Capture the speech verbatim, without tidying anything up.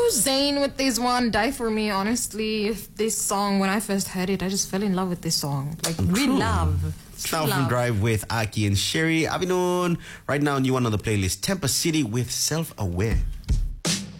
Zayn with this one, Die For Me. Honestly, this song, when I first heard it, I just fell in love with this song. Like, real love. South from Drive with Aki and Sherry. Abinon. Right now, new one on the playlist, Temper City with Self Aware.